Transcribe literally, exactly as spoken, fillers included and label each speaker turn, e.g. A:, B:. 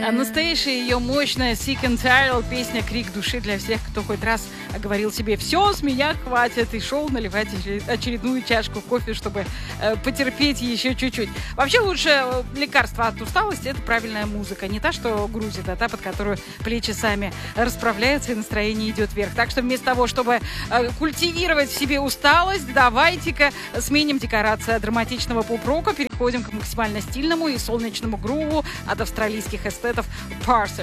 A: А настоящая ее мощная Sick and Tired песня «Крик души» для всех, кто хоть раз говорил себе: все, с меня хватит, и шел наливать очередную чашку кофе, чтобы э, потерпеть еще чуть-чуть. Вообще лучше лекарство от усталости — это правильная музыка, не та, что грузит, а та, под которую плечи сами расправляются и настроение идет вверх. Так что вместо того, чтобы э, культивировать в себе усталость, давайте-ка сменим декорации драматичного поп-рока, переходим к максимально стильному и солнечному груву от австралийских эстетов Parcel.